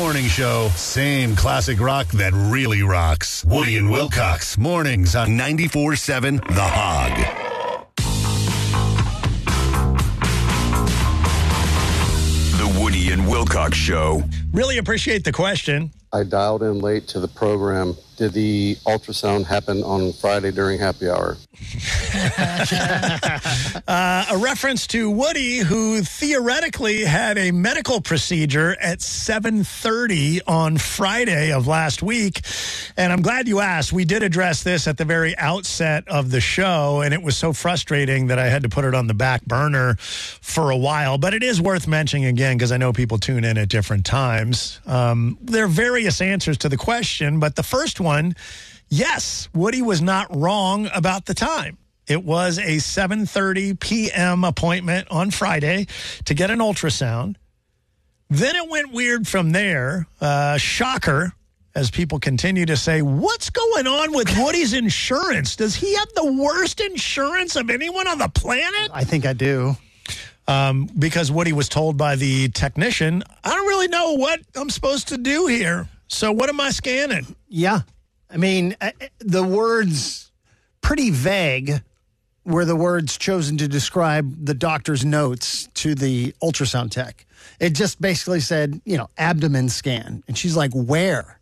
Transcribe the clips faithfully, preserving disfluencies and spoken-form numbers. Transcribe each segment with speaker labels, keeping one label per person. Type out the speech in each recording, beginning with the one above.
Speaker 1: morning show. Same classic rock that really rocks. Woody and Wilcox. Mornings on ninety-four seven The Hog.
Speaker 2: Woody and Wilcox Show.
Speaker 3: Really appreciate the question.
Speaker 4: I dialed in late to the program. Did the ultrasound happen on Friday during happy hour?
Speaker 3: uh, a reference to Woody, who theoretically had a medical procedure at seven thirty on Friday of last week. And I'm glad you asked. We did address this at the very outset of the show, and it was so frustrating that I had to put it on the back burner for a while. But it is worth mentioning again because I know people tune in at different times. Um, there are various answers to the question, but the first one, yes, Woody was not wrong about the time. It was a seven thirty p.m. appointment on Friday to get an ultrasound. Then it went weird from there. Uh, shocker, as people continue to say, what's going on with Woody's insurance? Does he have the worst insurance of anyone on the planet?
Speaker 5: I think I do.
Speaker 3: Um, because Woody was told by the technician, I don't really know what I'm supposed to do here. So what am I scanning?
Speaker 5: Yeah. I mean, uh, the words pretty vague were the words chosen to describe the doctor's notes to the ultrasound tech. It just basically said, you know, abdomen scan. And she's like, where?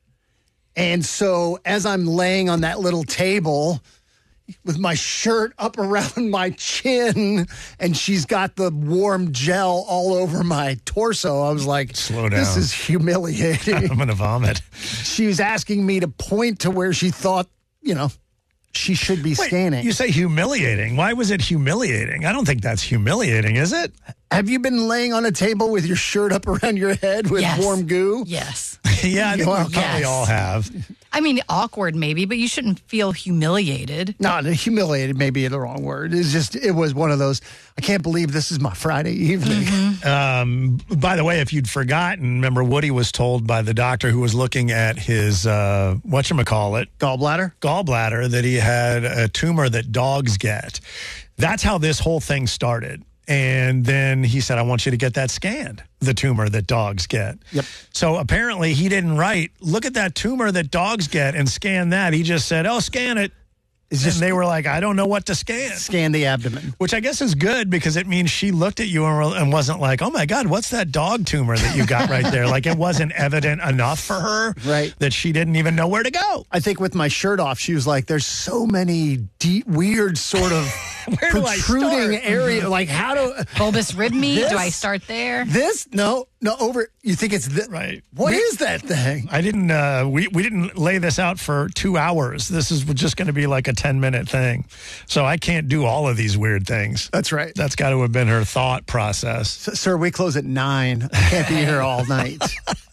Speaker 5: And so as I'm laying on that little table with my shirt up around my chin and she's got the warm gel all over my torso, I was like,
Speaker 3: slow down.
Speaker 5: This is humiliating.
Speaker 3: I'm going to vomit.
Speaker 5: She was asking me to point to where she thought, you know, she should be
Speaker 3: Wait,
Speaker 5: scanning.
Speaker 3: You say humiliating. Why was it humiliating? I don't think that's humiliating, is it?
Speaker 5: Have you been laying on a table with your shirt up around your head with
Speaker 6: Yes.
Speaker 5: warm goo?
Speaker 6: Yes.
Speaker 3: Yeah, I think we
Speaker 5: Well,
Speaker 3: probably
Speaker 6: yes.
Speaker 3: all have.
Speaker 6: I mean, awkward maybe, but you shouldn't feel humiliated.
Speaker 5: No, humiliated may be the wrong word. It's just, it was one of those, I can't believe this is my Friday evening.
Speaker 6: Mm-hmm.
Speaker 3: Um, by the way, if you'd forgotten, remember Woody was told by the doctor who was looking at his, uh, whatchamacallit,
Speaker 5: Gallbladder?
Speaker 3: gallbladder, that he had a tumor that dogs get. That's how this whole thing started. And then he said, I want you to get that scanned, the tumor that dogs get.
Speaker 5: Yep.
Speaker 3: So apparently he didn't write, look at that tumor that dogs get and scan that. He just said, oh, scan it.
Speaker 5: It's just
Speaker 3: and they were like, I don't know what to scan.
Speaker 5: scan the abdomen.
Speaker 3: Which I guess is good because it means she looked at you and, and wasn't like, oh, my God, what's that dog tumor that you got right there? Like it wasn't evident enough for her
Speaker 5: Right.
Speaker 3: that she didn't even know where to go.
Speaker 5: I think with my shirt off, she was like, there's so many deep, weird sort of
Speaker 3: Where do I
Speaker 5: protruding
Speaker 3: start?
Speaker 5: area. Like how do...
Speaker 6: Bulbous rib meat?
Speaker 5: This?
Speaker 6: Do I start there?
Speaker 5: This? No, no, over... You think it's... This?
Speaker 3: Right.
Speaker 5: What
Speaker 3: We-
Speaker 5: is that thing?
Speaker 3: I didn't, uh, we, we didn't lay this out for two hours. This is just going to be like a ten minute thing. So I can't do all of these weird things.
Speaker 5: That's right.
Speaker 3: That's got to have been her thought process.
Speaker 5: S- Sir, we close at nine. I can't be here all night.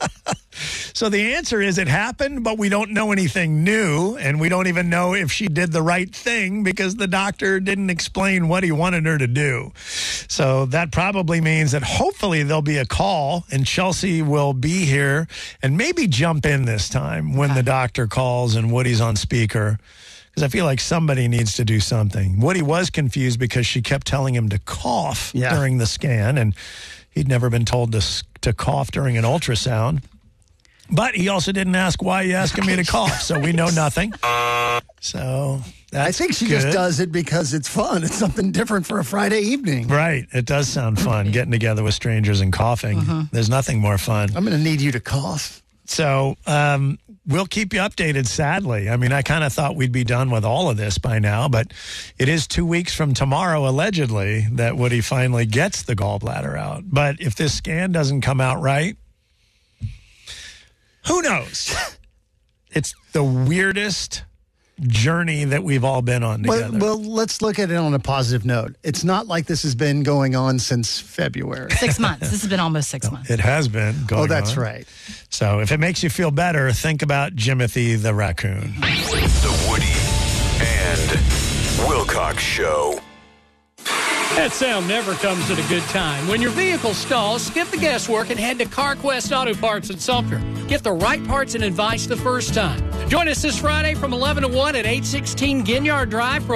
Speaker 3: So the answer is it happened, but we don't know anything new, and we don't even know if she did the right thing because the doctor didn't explain what he wanted her to do. So that probably means that hopefully there'll be a call, and Chelsea will be here and maybe jump in this time when the doctor calls and Woody's on speaker. Because I feel like somebody needs to do something. Woody was confused because she kept telling him to cough
Speaker 5: Yeah.
Speaker 3: during the scan, and he'd never been told to s- to cough during an ultrasound. But he also didn't ask why you asking me to cough, so we know nothing. So that's
Speaker 5: I think she
Speaker 3: good.
Speaker 5: just does it because it's fun. It's something different for a Friday evening.
Speaker 3: Right. It does sound fun, getting together with strangers and coughing. There's nothing more fun.
Speaker 5: I'm going to need you to cough.
Speaker 3: So um, we'll keep you updated, sadly. I mean, I kind of thought we'd be done with all of this by now, but it is two weeks from tomorrow, allegedly, that Woody finally gets the gallbladder out. But if this scan doesn't come out right, who knows? It's the weirdest journey that we've all been on together.
Speaker 5: Well, well, let's look at it on a positive note. It's not like this has been going on since February.
Speaker 6: Six months. This has been almost six months.
Speaker 3: It has been going
Speaker 5: Oh, that's
Speaker 3: on.
Speaker 5: right.
Speaker 3: So if it makes you feel better, think about Jimothy the raccoon.
Speaker 2: The Woody and Wilcox Show.
Speaker 7: That sound never comes at a good time. When your vehicle stalls, skip the guesswork and head to CarQuest Auto Parts in Sumter. Get the right parts and advice the first time. Join us this Friday from eleven to one at eight sixteen Ginyard Drive for